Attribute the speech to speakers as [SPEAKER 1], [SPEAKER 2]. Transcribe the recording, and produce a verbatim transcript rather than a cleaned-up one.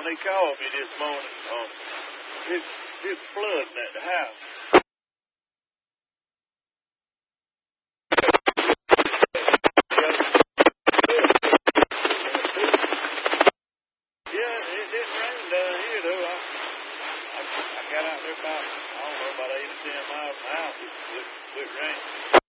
[SPEAKER 1] he called me this morning. Um, it's, it's flooding at the house. Yeah, it didn't rain down here, though. I, I, I got out there about, I don't know, about eight or ten miles an hour. It, it, it rained.